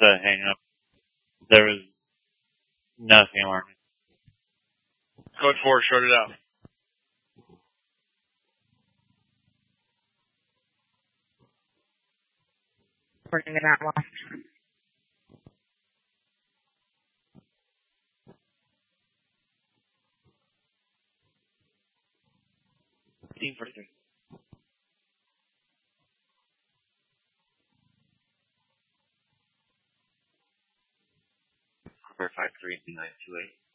the hang up. There was nothing working. Code 4, short it out. Working it out well. Team for 3. Cover 532928.